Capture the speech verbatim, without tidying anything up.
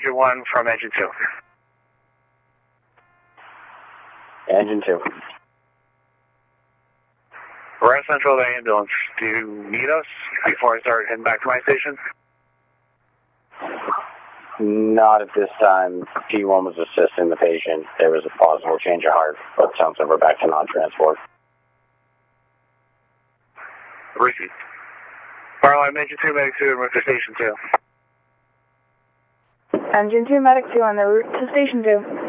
Engine one from Engine two. Engine two. We're at Central of the ambulance. Do you need us before I start heading back to my station? Not at this time. P one was assisting the patient. There was a possible change of heart, but it sounds like we're back to non-transport. Receipt. Barlow, I'm Engine two, Medic two, and route to Station two. Engine two, Medic two on the route to Station two.